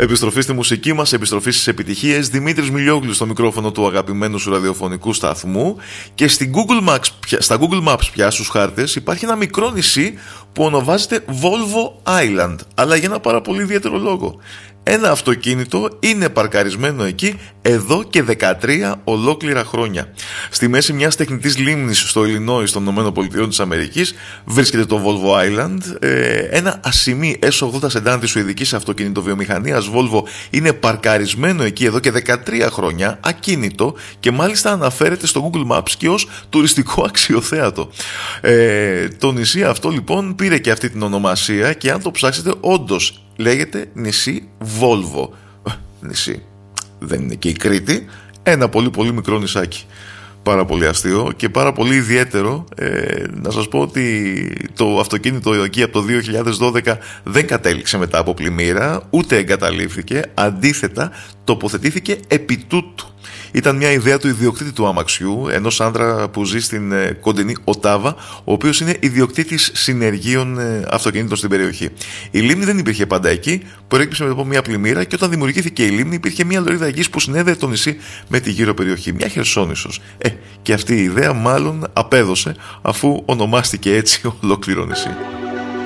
Επιστροφή στη μουσική μας, επιστροφή στις επιτυχίες. Δημήτρης Μιλιόγλου στο μικρόφωνο του αγαπημένου σου ραδιοφωνικού σταθμού. Και στα Google Maps πια στους χάρτες υπάρχει ένα μικρό νησί που ονομάζεται Volvo Island, αλλά για ένα πάρα πολύ ιδιαίτερο λόγο. Ένα αυτοκίνητο είναι παρκαρισμένο εκεί εδώ και 13 ολόκληρα χρόνια. Στη μέση μιας τεχνητής λίμνης στο Illinois των ΗΠΑ βρίσκεται το Volvo Island. Ένα ασημί S80 σεντάν της σουηδικής αυτοκινητοβιομηχανίας Volvo είναι παρκαρισμένο εκεί εδώ και 13 χρόνια, ακίνητο, και μάλιστα αναφέρεται στο Google Maps και ως τουριστικό αξιοθέατο. Το νησί αυτό λοιπόν πήρε και αυτή την ονομασία και αν το ψάξετε όντως λέγεται νησί Volvo. Νησί. Δεν είναι και η Κρήτη. Ένα πολύ πολύ μικρό νησάκι. Πάρα πολύ αστείο και πάρα πολύ ιδιαίτερο. Να σας πω ότι το αυτοκίνητο εκεί από το 2012 δεν κατέληξε μετά από πλημμύρα, ούτε εγκαταλείφθηκε. Αντίθετα, τοποθετήθηκε επί τούτου. Ήταν μια ιδέα του ιδιοκτήτη του αμαξιού, ενός άντρα που ζει στην κοντινή Οτάβα, ο οποίος είναι ιδιοκτήτης συνεργείων αυτοκινήτων στην περιοχή. Η λίμνη δεν υπήρχε πάντα εκεί, προέκυψε μετά από μια πλημμύρα και όταν δημιουργήθηκε η λίμνη υπήρχε μια λωρίδα γης που συνέδεε το νησί με τη γύρω περιοχή. Μια Χερσόνησος. Και αυτή η ιδέα μάλλον απέδωσε αφού ονομάστηκε έτσι ολόκληρο νησί.